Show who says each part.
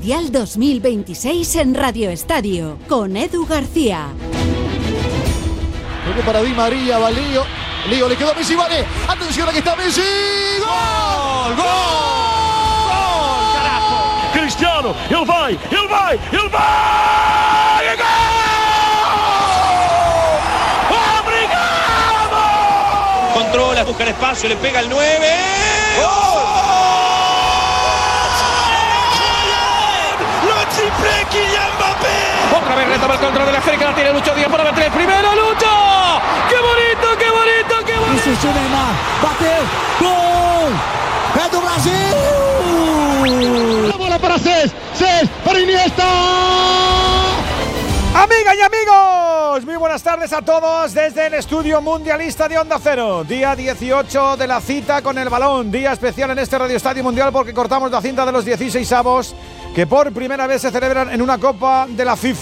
Speaker 1: Mundial 2026 en Radio Estadio, con Edu García.
Speaker 2: Luego para Di María, va Lío. Lío le quedó a Messi, vale. Atención, aquí está Messi. ¡Gol! ¡Gol! ¡Gol!
Speaker 3: ¡Carajo! Cristiano, ele vai! ¡Obrigado!
Speaker 4: Controla, busca el espacio, le pega el 9. ¡Gol! ¡Lo triple Kylian Mbappé!
Speaker 3: Otra vez retoma el control de la África, la tiene Lucho Díaz por la 3. Primero, Lucho. ¡Qué bonito, qué bonito, qué bonito!
Speaker 5: Isso, Neymar, bateu, gol! É do Brasil!
Speaker 2: La bola para Cés para Iniesta.
Speaker 6: Amigas y amigos, muy buenas tardes a todos desde el estudio mundialista de Onda Cero. Día 18 de la cita con el balón, día especial en este Radio Estadio Mundial porque cortamos la cinta de los 16avos que por primera vez se celebran en una Copa de la FIFA.